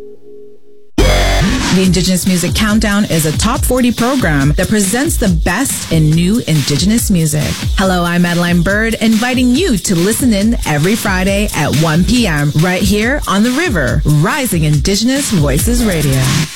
The Indigenous Music Countdown is a top 40 program that presents the best in new Indigenous music. Hello, I'm Madeline Bird, inviting you to listen in every Friday at 1 p.m. right here on The River, Rising Indigenous Voices Radio.